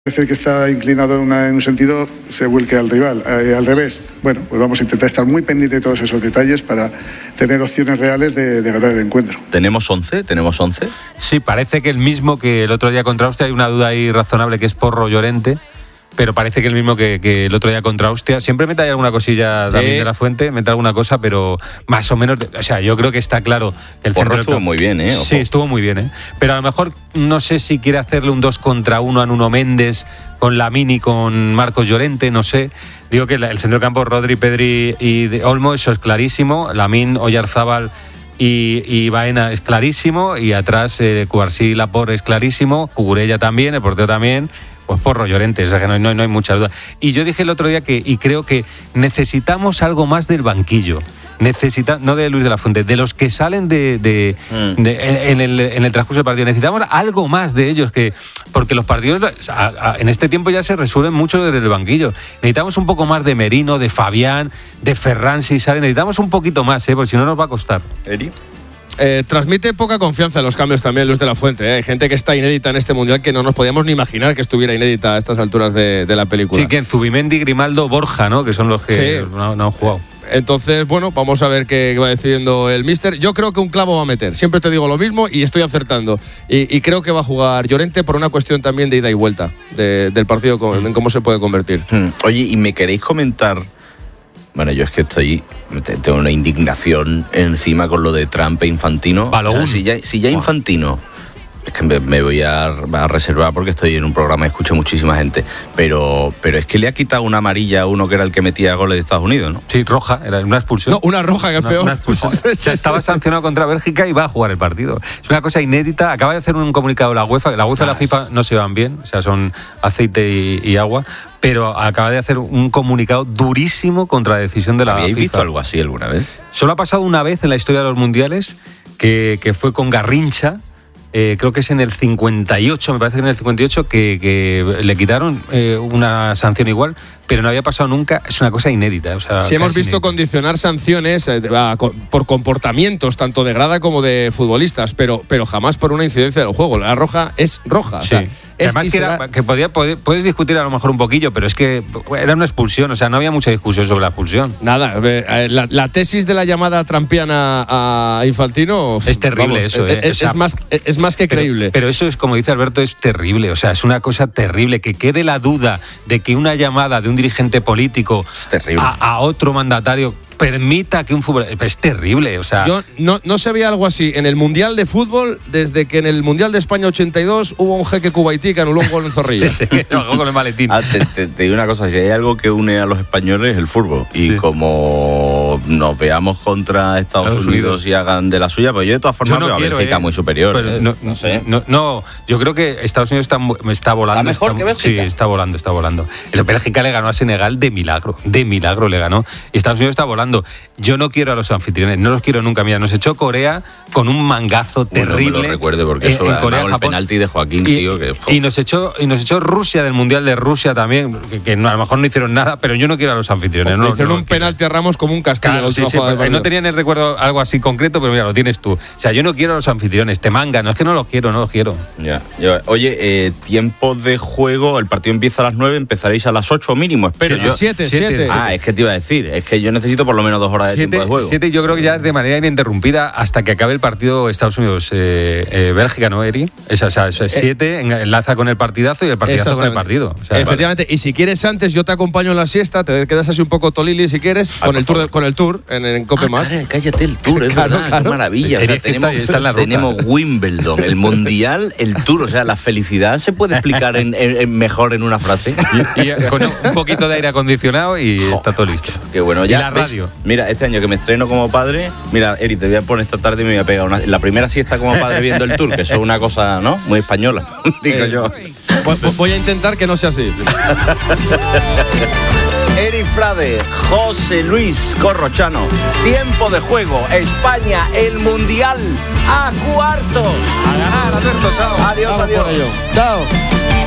Parece que está inclinado en un sentido, se vuelque al rival, al revés. Bueno, pues vamos a intentar estar muy pendientes de todos esos detalles para tener opciones reales de ganar el encuentro. ¿Tenemos 11? Sí, parece que el mismo que el otro día contra Austria. Hay una duda ahí razonable que es Porro Llorente, pero parece que el mismo que el otro día contra Austria. Siempre mete ahí alguna cosilla David de la Fuente, mete alguna cosa, pero más o menos, o sea, yo creo que está claro que el Porro estuvo muy bien, ¿eh? Ojo. Sí, estuvo muy bien, pero a lo mejor no sé si quiere hacerle un 2 contra 1 a Nuno Méndez con Lamine y con Marcos Llorente, no sé. Digo que el centrocampo Rodri, Pedri y Olmo, eso es clarísimo. Lamine, Oyarzábal y Baena es clarísimo, y atrás Cubarsí, Laporte es clarísimo, Cucurella también, el portero también. Pues Porro Llorente, o sea que no hay mucha duda. Y yo dije el otro día y creo que necesitamos algo más del banquillo. No de Luis de la Fuente, de los que salen en el transcurso del partido. Necesitamos algo más de ellos, porque los partidos en este tiempo ya se resuelven mucho desde el banquillo. Necesitamos un poco más de Merino, de Fabián, de Ferran si sale. Necesitamos un poquito más, porque si no nos va a costar. ¿Eri? Transmite poca confianza en los cambios también Luis de la Fuente. Hay gente que está inédita en este mundial que no nos podíamos ni imaginar que estuviera inédita a estas alturas de la película. Sí, que en Zubimendi, Grimaldo, Borja, ¿no? Que son los que no han jugado. Entonces, bueno, vamos a ver qué va decidiendo el míster. Yo creo que un clavo va a meter. Siempre te digo lo mismo y estoy acertando. Y creo que va a jugar Llorente por una cuestión también de ida y vuelta del partido, en cómo se puede convertir. Oye, ¿y me queréis comentar? Bueno, yo es que tengo una indignación encima con lo de Trump e Infantino. O sea, si ya Infantino, es que me voy a reservar porque estoy en un programa y escucho muchísima gente, pero es que le ha quitado una amarilla a uno que era el que metía goles de Estados Unidos, ¿no? Sí, roja, era una expulsión. No, una roja, que es peor. Una expulsión. O sea, estaba sancionado contra Bélgica y va a jugar el partido. Es una cosa inédita. Acaba de hacer un comunicado la UEFA. La UEFA y la FIFA no se van bien, o sea, son aceite y agua. Pero acaba de hacer un comunicado durísimo contra la decisión de la FIFA. ¿Habéis visto algo así alguna vez? Solo ha pasado una vez en la historia de los mundiales, que fue con Garrincha. Creo que es en el 58, me parece que en el 58, que le quitaron una sanción igual, pero no había pasado nunca. Es una cosa inédita. O sea, sí, hemos visto condicionar sanciones por comportamientos tanto de grada como de futbolistas, pero jamás por una incidencia del juego. La roja es roja. Sí. O sea, además que puedes discutir a lo mejor un poquillo, pero es que era una expulsión, o sea, no había mucha discusión sobre la expulsión. Nada, la tesis de la llamada trampiana a Infantino es terrible, vamos, eso. Es más que creíble. Pero eso es, como dice Alberto, es terrible, o sea, es una cosa terrible, que quede la duda de que una llamada de un dirigente político a otro mandatario permita que un fútbol... Es terrible, o sea... Yo no se veía algo así en el Mundial de Fútbol desde que en el Mundial de España 82 hubo un jeque kuwaití que anuló un gol en Zorrilla. Sí, con el maletín. Te digo una cosa, si hay algo que une a los españoles, el fútbol. Y como nos veamos contra Estados Unidos y hagan de la suya, pues yo de todas formas veo a Bélgica muy superior. No sé. No, yo creo que Estados Unidos está volando. ¿Está mejor que Bélgica? Sí, está volando. Bélgica le ganó a Senegal de milagro le ganó. Y Estados Unidos está volando. Yo no quiero a los anfitriones, no los quiero nunca. Mira, nos echó Corea con un mangazo terrible. No me lo recuerde porque eso en Corea, el penalti de Joaquín, tío. Y nos echó Rusia del Mundial de Rusia también, que a lo mejor no hicieron nada, pero yo no quiero a los anfitriones. No hicieron un penalti a Ramos como un castigo. Claro, sí, no tenía en el recuerdo algo así concreto, pero mira, lo tienes tú. O sea, yo no quiero a los anfitriones, te mangan, no es que no los quiero. Ya. Oye, tiempo de juego, el partido empieza a las 9, empezaréis a las 8 mínimo, espero. 7. Es que te iba a decir, es que yo necesito por lo menos 2 horas de tiempo de juego. 7, yo creo que ya de manera ininterrumpida hasta que acabe el partido Estados Unidos-Bélgica, ¿no, Eri? Es 7, enlaza con el partidazo y el partidazo con el partido. O sea, efectivamente, y si quieres antes, yo te acompaño en la siesta, te quedas así un poco tolili si quieres, con el tour en Cope Más. Cállate, el tour, es verdad, qué maravilla. O sea, tenemos Wimbledon, el Mundial, el tour, o sea, la felicidad se puede explicar mejor en una frase. Y con un poquito de aire acondicionado y está todo listo. Qué bueno, ya. Y la radio. Mira, este año que me estreno como padre, mira, Eri, te voy a poner esta tarde y me voy a pegar la primera siesta como padre viendo el tour, que eso es una cosa, ¿no? Muy española, digo yo. Voy a intentar que no sea así. Eri Frade, José Luis Corrochano, tiempo de juego, España, el Mundial a cuartos. A ganar, Alberto, chao. Adiós. Chao.